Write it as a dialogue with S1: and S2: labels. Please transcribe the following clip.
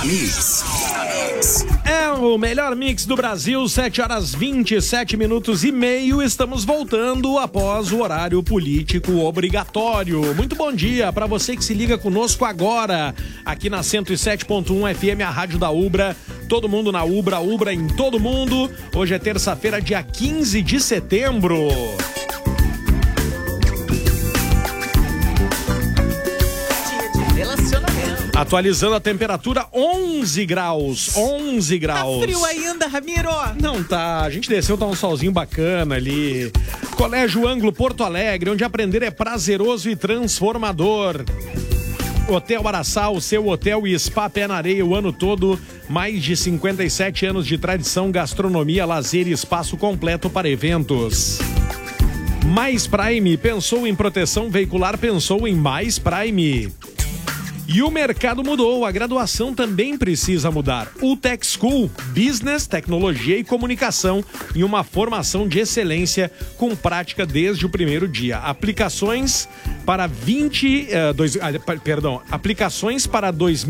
S1: Mix.
S2: É o melhor mix do Brasil, 7h27 Estamos voltando após o horário político obrigatório. Muito bom dia para você que se liga conosco agora, aqui na 107.1 FM, a rádio da Ubra. Todo mundo na Ubra, Ubra em todo mundo. Hoje é terça-feira, dia 15 de setembro. Atualizando a temperatura, 11 graus. 11 graus.
S3: Tá frio ainda, Ramiro?
S2: Não tá. A gente desceu, tá um solzinho bacana ali. Colégio Ângulo Porto Alegre, onde aprender é prazeroso e transformador. Hotel Araçá, o seu hotel e spa pé na areia o ano todo. Mais de 57 anos de tradição, gastronomia, lazer e espaço completo para eventos. Mais Prime, pensou em proteção veicular, pensou em Mais Prime. E o mercado mudou, a graduação também precisa mudar. O Tech School, Business, Tecnologia e Comunicação, em uma formação de excelência com prática desde o primeiro dia. Aplicações para 20... aplicações para 2000